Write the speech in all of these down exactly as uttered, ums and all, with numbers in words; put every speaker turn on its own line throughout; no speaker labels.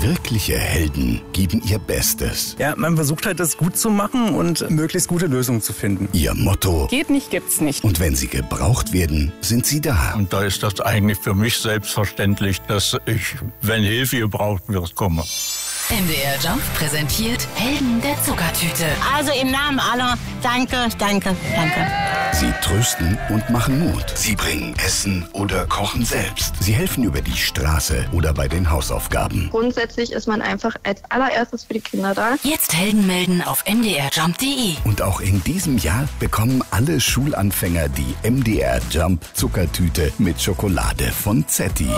Wirkliche Helden geben ihr Bestes.
Ja, man versucht halt, das gut zu machen und möglichst gute Lösungen zu finden.
Ihr Motto:
Geht nicht, gibt's nicht.
Und wenn sie gebraucht werden, sind sie da.
Und da ist das eigentlich für mich selbstverständlich, dass ich, wenn Hilfe gebraucht wird, komme.
M D R Jump präsentiert Helden der Zuckertüte.
Also im Namen aller, danke, danke, danke.
Sie trösten und machen Mut. Sie bringen Essen oder kochen selbst. Sie helfen über die Straße oder bei den Hausaufgaben.
Grundsätzlich ist man einfach als allererstes für die Kinder da.
Jetzt Helden melden auf m d r jump punkt d e.
Und auch in diesem Jahr bekommen alle Schulanfänger die M D R Jump Zuckertüte mit Schokolade von Zetti.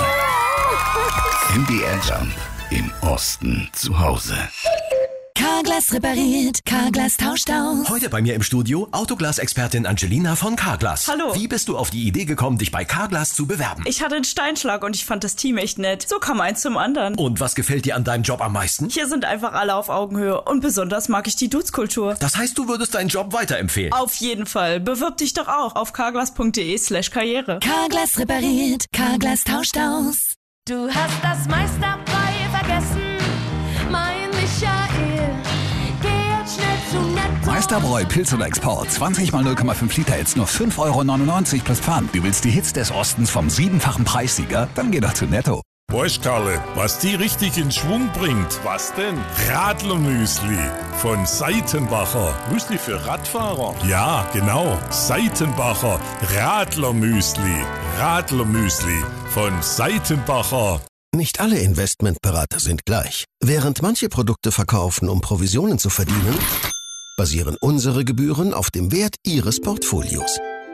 M D R Jump. Im Osten zu Hause.
Carglass repariert, Carglass tauscht aus.
Heute bei mir im Studio Autoglas-Expertin Angelina von Carglass.
Hallo.
Wie bist du auf die Idee gekommen, dich bei Carglass zu bewerben?
Ich hatte einen Steinschlag und ich fand das Team echt nett. So kam eins zum anderen.
Und was gefällt dir an deinem Job am meisten?
Hier sind einfach alle auf Augenhöhe und besonders mag ich die Dudes-Kultur.
Das heißt, du würdest deinen Job weiterempfehlen?
Auf jeden Fall. Bewirb dich doch auch auf carglass punkt d e slash karriere.
Carglass repariert, Carglass tauscht aus.
Du hast das meiste dabei vergessen, mein Michael. Geh jetzt schnell zu Netto.
Meisterbräu Pilz oder Export. zwanzig mal null Komma fünf Liter, jetzt nur fünf Euro neunundneunzig plus Pfand. Du willst die Hits des Ostens vom siebenfachen Preissieger? Dann geh doch zu Netto.
Weißt Karle, was die richtig in Schwung bringt? Was denn? Radlermüsli von Seitenbacher. Müsli für Radfahrer? Ja, genau. Seitenbacher Radlermüsli. Radlermüsli von Seitenbacher.
Nicht alle Investmentberater sind gleich. Während manche Produkte verkaufen, um Provisionen zu verdienen, basieren unsere Gebühren auf dem Wert Ihres Portfolios.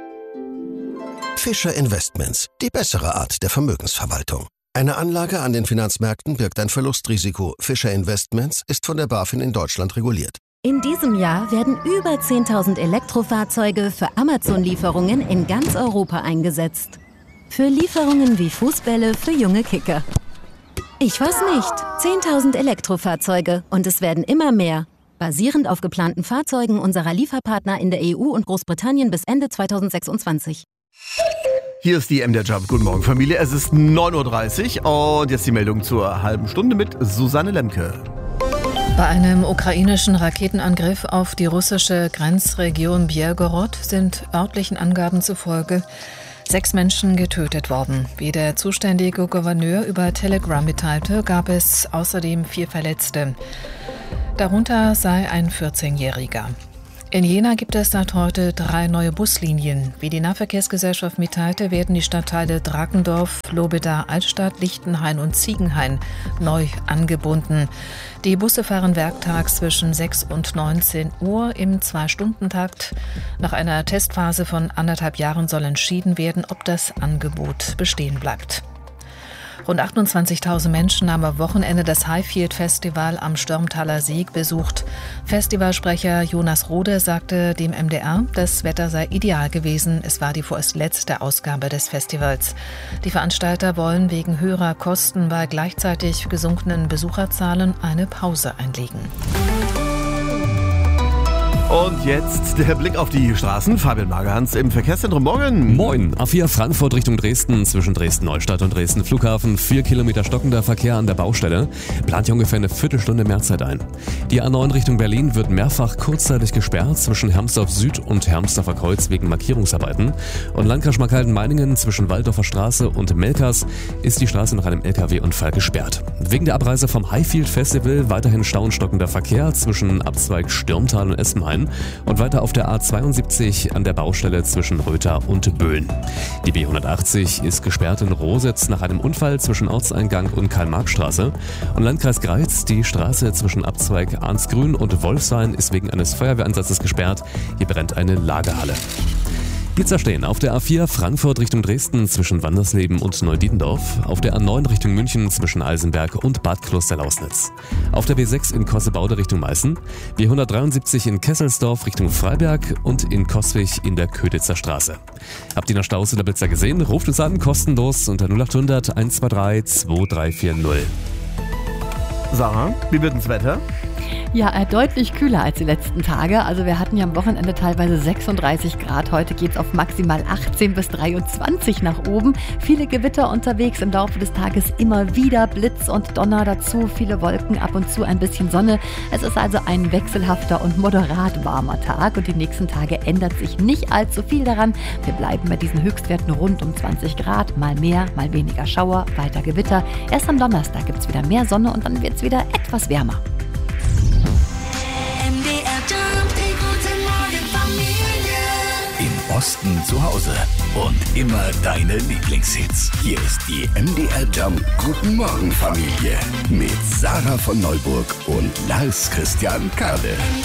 Fischer Investments, die bessere Art der Vermögensverwaltung. Eine Anlage an den Finanzmärkten birgt ein Verlustrisiko. Fischer Investments ist von der BaFin in Deutschland reguliert.
In diesem Jahr werden über zehntausend Elektrofahrzeuge für Amazon-Lieferungen in ganz Europa eingesetzt. Für Lieferungen wie Fußbälle für junge Kicker. Ich weiß nicht. zehntausend Elektrofahrzeuge und es werden immer mehr. Basierend auf geplanten Fahrzeugen unserer Lieferpartner in der E U und Großbritannien bis Ende zweitausendsechsundzwanzig.
Hier ist die M D R Jump. Guten Morgen, Familie. Es ist neun Uhr dreißig und jetzt die Meldung zur halben Stunde mit Susanne Lemke.
Bei einem ukrainischen Raketenangriff auf die russische Grenzregion Bjelgorod sind örtlichen Angaben zufolge sechs Menschen getötet worden. Wie der zuständige Gouverneur über Telegram mitteilte, gab es außerdem vier Verletzte. Darunter sei ein vierzehnjähriger. In Jena gibt es seit heute drei neue Buslinien. Wie die Nahverkehrsgesellschaft mitteilte, werden die Stadtteile Drakendorf, Lobeda, Altstadt, Lichtenhain und Ziegenhain neu angebunden. Die Busse fahren werktags zwischen sechs und neunzehn Uhr im Zwei-Stunden-Takt. Nach einer Testphase von anderthalb Jahren soll entschieden werden, ob das Angebot bestehen bleibt. Rund achtundzwanzigtausend Menschen haben am Wochenende das Highfield Festival am Störmtaler Sieg besucht. Festivalsprecher Jonas Rode sagte dem M D R, das Wetter sei ideal gewesen. Es war die vorerst letzte Ausgabe des Festivals. Die Veranstalter wollen wegen höherer Kosten bei gleichzeitig gesunkenen Besucherzahlen eine Pause einlegen.
Und jetzt der Blick auf die Straßen. Fabian Magerhans im Verkehrszentrum. Morgen.
Moin. A vier Frankfurt Richtung Dresden, zwischen Dresden-Neustadt und Dresden-Flughafen. Vier Kilometer stockender Verkehr an der Baustelle. Plant hier ungefähr eine Viertelstunde Mehrzeit ein. Die A neun Richtung Berlin wird mehrfach kurzzeitig gesperrt. Zwischen Hermsdorf Süd und Hermsdorfer Kreuz wegen Markierungsarbeiten. Und Landkreis Schmalkalden-Meiningen zwischen Walddorfer Straße und Melkers ist die Straße nach einem L K W-Unfall gesperrt. Wegen der Abreise vom Highfield Festival weiterhin stauenstockender Verkehr zwischen Abzweig Stürmtal und Essenheim. Und weiter auf der A zweiundsiebzig an der Baustelle zwischen Röther und Böhlen. Die B hundertachtzig ist gesperrt in Rositz nach einem Unfall zwischen Ortseingang und Karl-Marx-Straße. Und Landkreis Greiz, die Straße zwischen Abzweig Arnsgrün und Wolfshain ist wegen eines Feuerwehreinsatzes gesperrt. Hier brennt eine Lagerhalle. Pizza stehen auf der A vier Frankfurt Richtung Dresden zwischen Wandersleben und Neudietendorf, auf der A neun Richtung München zwischen Eisenberg und Bad Klosterlausnitz, auf der B sechs in Kossebaude Richtung Meißen, B hundertdreiundsiebzig in Kesselsdorf Richtung Freiberg und in Coswig in der Köditzer Straße. Habt ihr noch Staus in der Blitzer gesehen? Ruft uns an, kostenlos unter null achthundert eins zwei drei zwei drei vier null.
Sarah, wie wird das Wetter?
Ja, äh, deutlich kühler als die letzten Tage. Also wir hatten ja am Wochenende teilweise sechsunddreißig Grad. Heute geht es auf maximal achtzehn bis dreiundzwanzig nach oben. Viele Gewitter unterwegs im Laufe des Tages, immer wieder Blitz und Donner dazu. Viele Wolken, ab und zu ein bisschen Sonne. Es ist also ein wechselhafter und moderat warmer Tag. Und die nächsten Tage ändert sich nicht allzu viel daran. Wir bleiben bei diesen Höchstwerten rund um zwanzig Grad. Mal mehr, mal weniger Schauer, weiter Gewitter. Erst am Donnerstag gibt es wieder mehr Sonne und dann wird es wieder etwas wärmer.
Im Osten zu Hause und immer deine Lieblingshits. Hier ist die M D R Jump Guten Morgen Familie mit Sarah von Neuburg und Lars Christian Kade.